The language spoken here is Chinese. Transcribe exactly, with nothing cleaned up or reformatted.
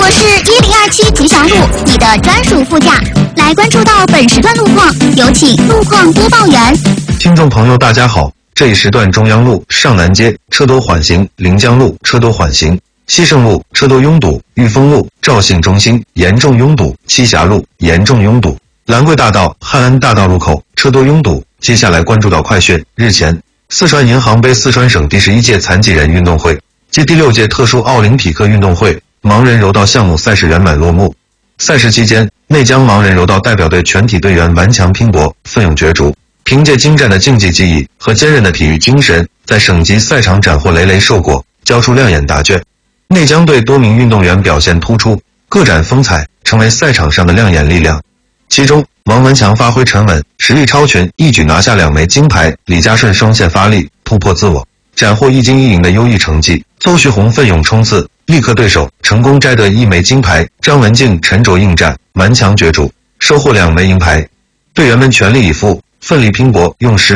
我是一零二七吉祥路，你的专属副驾。来关注到本时段路况，有请路况播报员。 听众朋友，大家好，这一时段中央路上南街车多缓行，临江路车多缓行，西胜路车多拥堵，裕丰路肇信中心严重拥堵，栖霞路严重拥堵，兰桂大道汉安大道路口车多拥堵。接下来关注到快讯，日前，四川银行杯四川省第十一届残疾人运动会暨第六届特殊奥林匹克运动会盲人柔道项目赛事圆满落幕。赛事期间，内江盲人柔道代表队全体队员顽强拼搏，奋勇角逐，凭借精湛的竞技技艺和坚韧的体育精神，在省级赛场斩获累累硕果，交出亮眼答卷。内江队多名运动员表现突出，各展风采，成为赛场上的亮眼力量。其中，王文强发挥沉稳，实力超群，一举拿下两枚金牌；李嘉顺双线发力，突破自我，斩获一金一银的优异成绩。邹旭红奋勇冲刺，力克对手，成功摘得一枚金牌。张文静沉着应战，顽强角逐，收获两枚银牌。队员们全力以赴，奋力拼搏，用实